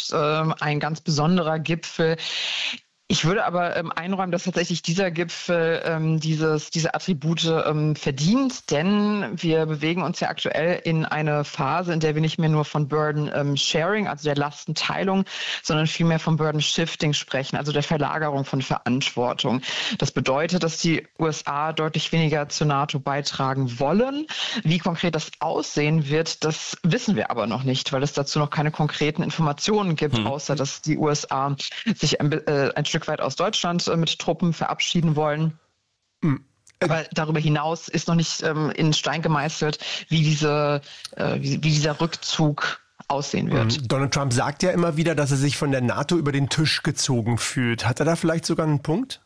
ein ganz besonderer Gipfel. Ich würde aber einräumen, dass tatsächlich dieser Gipfel diese Attribute verdient, denn wir bewegen uns ja aktuell in eine Phase, in der wir nicht mehr nur von Burden Sharing, also der Lastenteilung, sondern vielmehr von Burden Shifting sprechen, also der Verlagerung von Verantwortung. Das bedeutet, dass die USA deutlich weniger zur NATO beitragen wollen. Wie konkret das aussehen wird, das wissen wir aber noch nicht, weil es dazu noch keine konkreten Informationen gibt, außer dass die USA sich ein Stück weit aus Deutschland mit Truppen verabschieden wollen. Aber darüber hinaus ist noch nicht in Stein gemeißelt, wie dieser Rückzug aussehen wird. Donald Trump sagt ja immer wieder, dass er sich von der NATO über den Tisch gezogen fühlt. Hat er da vielleicht sogar einen Punkt?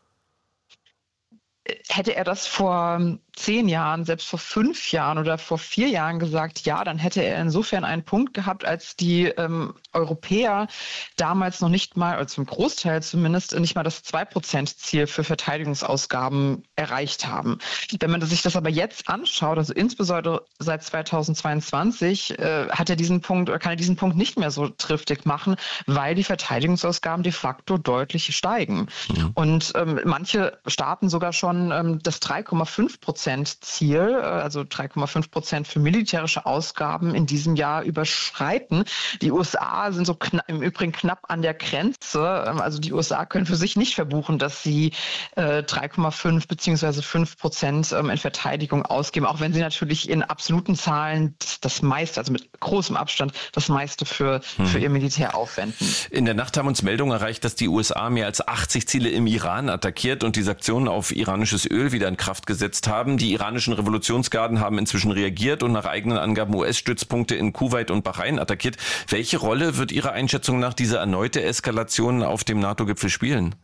Hätte er das vor 10 Jahren, selbst vor 5 Jahren oder vor 4 Jahren gesagt, ja, dann hätte er insofern einen Punkt gehabt, als die Europäer damals noch nicht mal, oder zum Großteil zumindest, nicht mal das 2%-Ziel für Verteidigungsausgaben erreicht haben. Wenn man sich das aber jetzt anschaut, also insbesondere seit 2022, kann er diesen Punkt nicht mehr so triftig machen, weil die Verteidigungsausgaben de facto deutlich steigen. Und manche Staaten sogar schon das 3,5%-Ziel, also 3,5% für militärische Ausgaben in diesem Jahr überschreiten. Die USA sind so im Übrigen knapp an der Grenze. Also die USA können für sich nicht verbuchen, dass sie 3,5 bzw. 5% in Verteidigung ausgeben, auch wenn sie natürlich in absoluten Zahlen das meiste, also mit großem Abstand, das meiste für ihr Militär aufwenden. In der Nacht haben uns Meldungen erreicht, dass die USA mehr als 80 Ziele im Iran attackiert und die Sanktionen auf iranisches Öl wieder in Kraft gesetzt haben. Die iranischen Revolutionsgarden haben inzwischen reagiert und nach eigenen Angaben US-Stützpunkte in Kuwait und Bahrain attackiert. Welche Rolle wird Ihrer Einschätzung nach diese erneute Eskalation auf dem NATO-Gipfel spielen?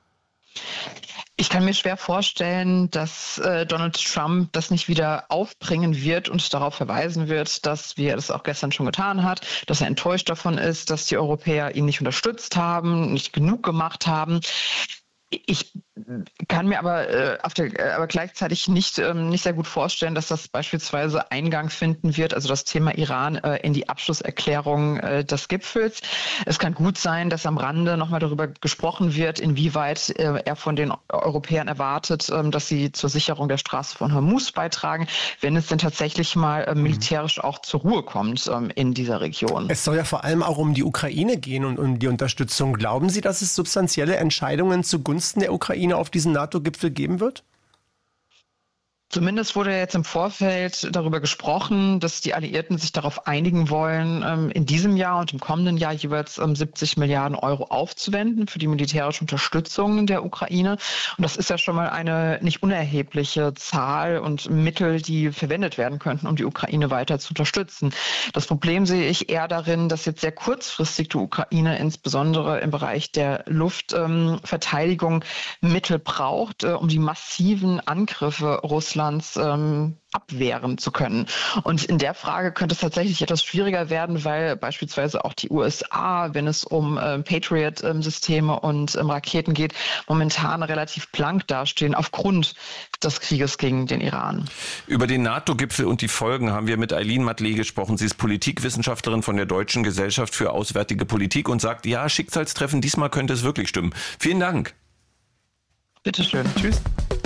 Ich kann mir schwer vorstellen, dass Donald Trump das nicht wieder aufbringen wird und darauf verweisen wird, dass, wie er das auch gestern schon getan hat, dass er enttäuscht davon ist, dass die Europäer ihn nicht unterstützt haben, nicht genug gemacht haben. Ich kann mir aber gleichzeitig nicht sehr gut vorstellen, dass das beispielsweise Eingang finden wird, also das Thema Iran in die Abschlusserklärung des Gipfels. Es kann gut sein, dass am Rande nochmal darüber gesprochen wird, inwieweit er von den Europäern erwartet, dass sie zur Sicherung der Straße von Hormuz beitragen, wenn es denn tatsächlich mal militärisch auch zur Ruhe kommt in dieser Region. Es soll ja vor allem auch um die Ukraine gehen und um die Unterstützung. Glauben Sie, dass es substanzielle Entscheidungen zugunsten der Ukraine auf diesen NATO-Gipfel geben wird? Zumindest wurde jetzt im Vorfeld darüber gesprochen, dass die Alliierten sich darauf einigen wollen, in diesem Jahr und im kommenden Jahr jeweils 70 Milliarden Euro aufzuwenden für die militärische Unterstützung der Ukraine. Und das ist ja schon mal eine nicht unerhebliche Zahl und Mittel, die verwendet werden könnten, um die Ukraine weiter zu unterstützen. Das Problem sehe ich eher darin, dass jetzt sehr kurzfristig die Ukraine insbesondere im Bereich der Luftverteidigung Mittel braucht, um die massiven Angriffe Russlands abwehren zu können. Und in der Frage könnte es tatsächlich etwas schwieriger werden, weil beispielsweise auch die USA, wenn es um Patriot-Systeme und Raketen geht, momentan relativ blank dastehen aufgrund des Krieges gegen den Iran. Über den NATO-Gipfel und die Folgen haben wir mit Eileen Matley gesprochen. Sie ist Politikwissenschaftlerin von der Deutschen Gesellschaft für Auswärtige Politik und sagt, ja, Schicksalstreffen, diesmal könnte es wirklich stimmen. Vielen Dank. Bitteschön. Tschüss.